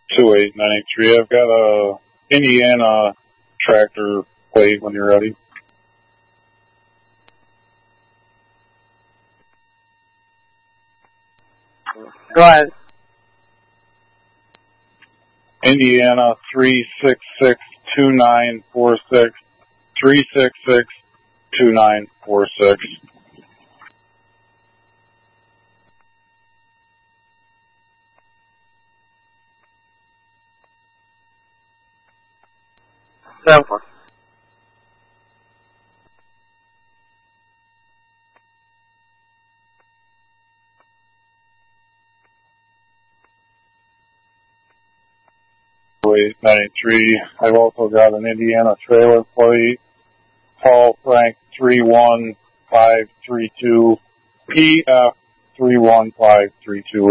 28983. I've got a Indiana tractor plate when you're ready. Go ahead. Indiana 3662946. 3662946. Sample. I've also got an Indiana trailer plate. Paul Frank 31532 PF 31532.